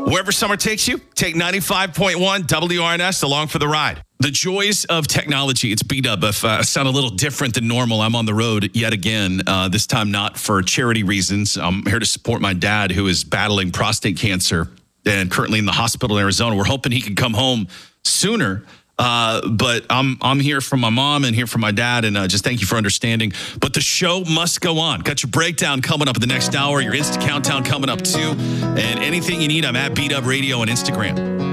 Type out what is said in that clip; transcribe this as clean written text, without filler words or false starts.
Wherever summer takes you, take 95.1 WRNS along for the ride. The joys of technology. It's B-Dub. If I sound a little different than normal, I'm on the road yet again, this time not for charity reasons. I'm here to support my dad, who is battling prostate cancer and currently in the hospital in Arizona. We're hoping he can come home sooner. But I'm here for my mom and here for my dad, and just thank you for understanding. But the show must go on. Got your breakdown coming up in the next hour, your Insta Countdown coming up too, and anything you need, I'm at B-Dub Radio on Instagram.